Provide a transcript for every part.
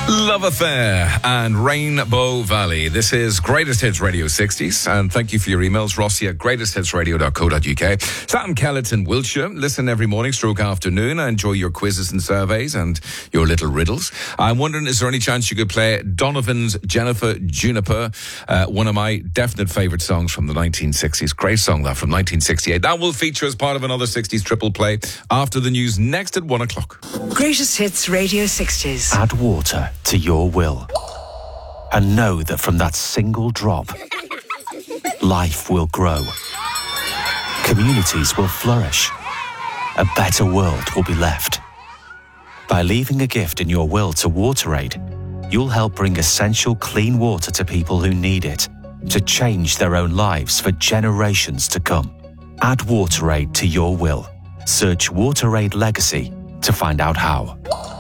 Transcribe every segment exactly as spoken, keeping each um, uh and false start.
Love Affair and Rainbow Valley. This is Greatest Hits Radio sixties, and thank you for your emails. Rossi at greatest hits radio dot co dot uk. Sam Kellett in Wiltshire. Listen every morning, stroke afternoon. I enjoy your quizzes and surveys and your little riddles. I'm wondering, is there any chance you could play Donovan's Jennifer Juniper, uh, one of my definite favourite songs from the nineteen sixties. Great song, that, from nineteen sixty-eight. That will feature as part of another sixties triple play after the news next at one o'clock. Greatest Hits Radio sixties. Add water to your will, and know that from that single drop, life will grow, communities will flourish, a better world will be left. By leaving a gift in your will to WaterAid, you'll help bring essential clean water to people who need it, to change their own lives for generations to come. Add WaterAid to your will. Search WaterAid Legacy to find out how.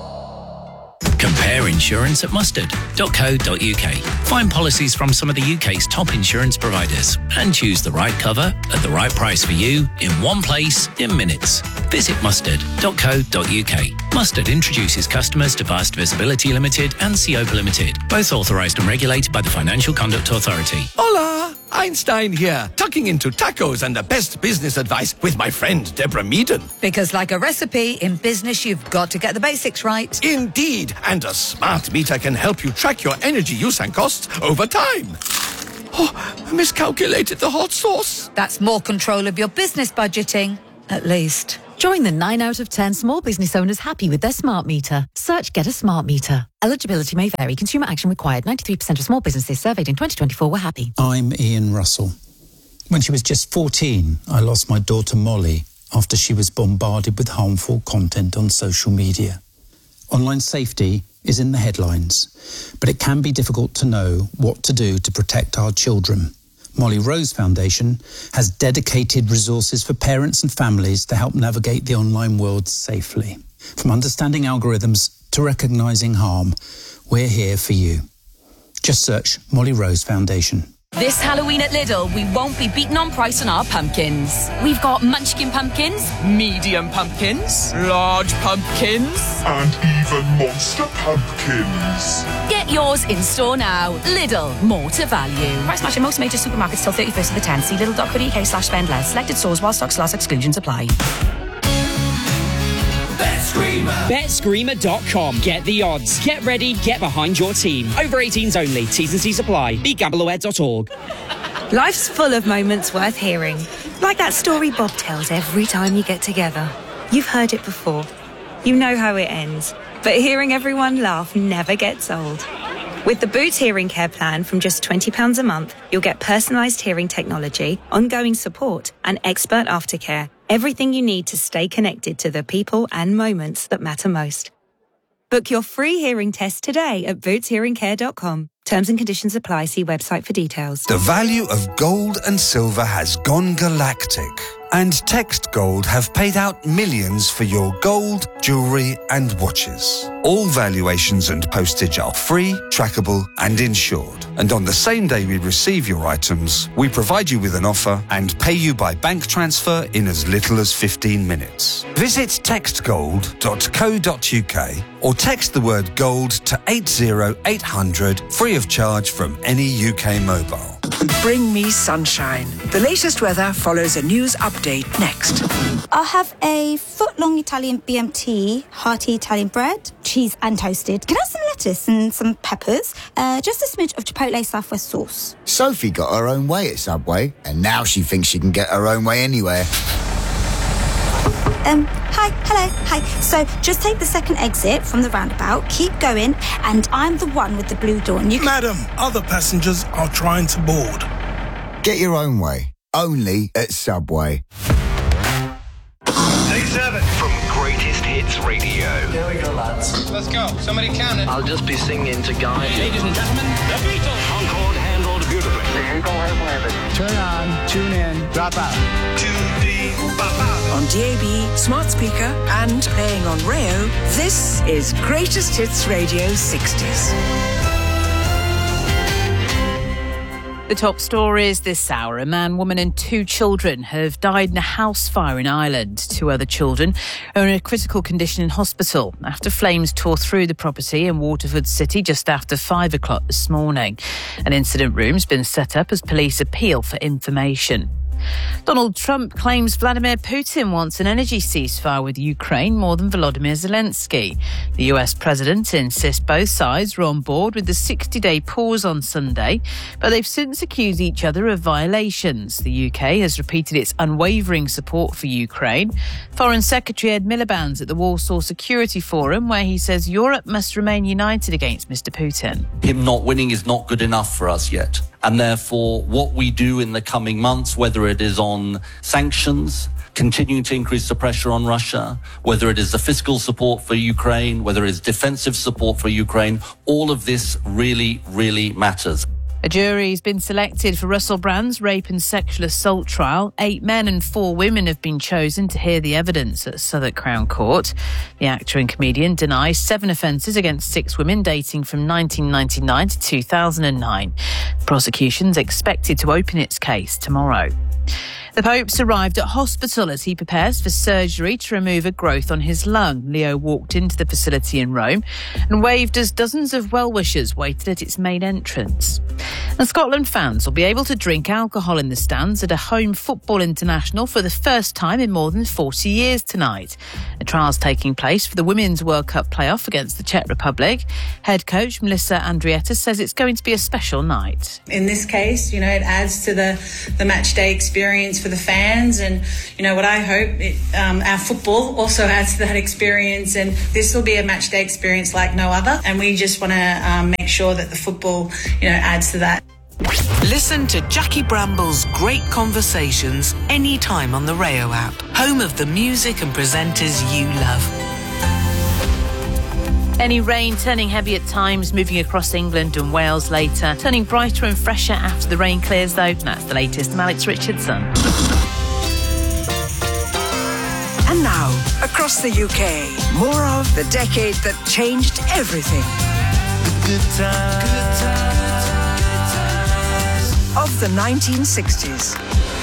Compare insurance at mustard dot co dot uk. Find policies from some of the U K's top insurance providers and choose the right cover at the right price for you in one place in minutes. Visit mustard dot co dot uk. Mustard introduces customers to Vast Visibility Limited and Seopa Limited, both authorised and regulated by the Financial Conduct Authority. Hola! Einstein here, tucking into tacos and the best business advice with my friend Deborah Meaden. Because like a recipe, in business you've got to get the basics right. Indeed, and a smart meter can help you track your energy use and costs over time. Oh, I miscalculated the hot sauce. That's more control of your business budgeting, at least. Join the nine out of ten small business owners happy with their smart meter. Search Get a Smart Meter. Eligibility may vary. Consumer action required. ninety-three percent of small businesses surveyed in twenty twenty-four were happy. I'm Ian Russell. When she was just fourteen, I lost my daughter Molly after she was bombarded with harmful content on social media. Online safety is in the headlines, but it can be difficult to know what to do to protect our children. Molly Rose Foundation has dedicated resources for parents and families to help navigate the online world safely. From understanding algorithms to recognising harm, we're here for you. Just search Molly Rose Foundation. This Halloween at Lidl, we won't be beaten on price on our pumpkins. We've got munchkin pumpkins, medium pumpkins, large pumpkins, and even monster pumpkins. Get yours in store now. Lidl, more to value. Price match in most major supermarkets till thirty-first of the tenth. See lidl dot co dot uk slash spend less. Selected stores while stocks last. Exclusions apply. bet screamer dot com. Get the odds. Get ready, get behind your team. Over eighteens only. T's and C's apply. be gamble aware dot org. Life's full of moments worth hearing. Like that story Bob tells every time you get together. You've heard it before. You know how it ends. But hearing everyone laugh never gets old. With the Boots Hearing Care plan from just twenty pounds a month, you'll get personalised hearing technology, ongoing support, and expert aftercare. Everything you need to stay connected to the people and moments that matter most. Book your free hearing test today at boots hearing care dot com. Terms and conditions apply. See website for details. The value of gold and silver has gone galactic, and Text Gold have paid out millions for your gold, jewellery and watches. All valuations and postage are free, trackable and insured. And on the same day we receive your items, we provide you with an offer and pay you by bank transfer in as little as fifteen minutes. Visit text gold dot co dot uk or text the word gold to eight zero eight hundred, free of charge from any U K mobile. Bring me sunshine. The latest weather follows a news update next. I'll have a foot-long Italian B M T, hearty Italian bread, cheese and toasted. Can I have some lettuce and some peppers? Uh, just a smidge of Chipotle Southwest sauce. Sophie got her own way at Subway, and now she thinks she can get her own way anywhere. Um, hi, hello, hi. So just take the second exit from the roundabout, keep going, and I'm the one with the blue door. And you can... Madam, other passengers are trying to board. Get your own way, only at Subway. Take seven from Greatest Hits Radio. Here we go, lads. Let's go. Somebody count it. I'll just be singing to guide you. Ladies and gentlemen, the Beatles. Concord handled beautifully. Turn on, tune in, drop out. Tune in, drop out. On D A B, smart speaker, and playing on Rayo, this is Greatest Hits Radio sixties. The top stories this hour. A man, woman and two children have died in a house fire in Ireland. Two other children are in a critical condition in hospital after flames tore through the property in Waterford City just after five o'clock this morning. An incident room's been set up as police appeal for information. Donald Trump claims Vladimir Putin wants an energy ceasefire with Ukraine more than Volodymyr Zelensky. The U S president insists both sides were on board with the sixty-day pause on Sunday, but they've since accused each other of violations. The U K has repeated its unwavering support for Ukraine. Foreign Secretary Ed Miliband's at the Warsaw Security Forum, where he says Europe must remain united against Mister Putin. Him not winning is not good enough for us yet. And therefore, what we do in the coming months, whether it is on sanctions, continuing to increase the pressure on Russia, whether it is the fiscal support for Ukraine, whether it is defensive support for Ukraine, all of this really, really matters. A jury's been selected for Russell Brand's rape and sexual assault trial. Eight men and four women have been chosen to hear the evidence at Southwark Crown Court. The actor and comedian denies seven offences against six women dating from nineteen ninety-nine to two thousand nine. The prosecution's expected to open its case tomorrow. The Pope's arrived at hospital as he prepares for surgery to remove a growth on his lung. Leo walked into the facility in Rome and waved as dozens of well-wishers waited at its main entrance. And Scotland fans will be able to drink alcohol in the stands at a home football international for the first time in more than forty years tonight. A trial's taking place for the Women's World Cup playoff against the Czech Republic. Head coach Melissa Andrietta says it's going to be a special night. In this case, you know, it adds to the, the match day experience for the fans, and you know what I hope it, um, our football also adds to that experience, and this will be a match day experience like no other, and we just want to um, make sure that the football, you know, adds to that. Listen to Jackie Bramble's great conversations anytime on the Rayo app, home of the music and presenters you love. Any rain turning heavy at times, moving across England and Wales later. Turning brighter and fresher after the rain clears, though. That's the latest from Alex Richardson. And now, across the U K, more of the decade that changed everything. Good times. Of the nineteen sixties.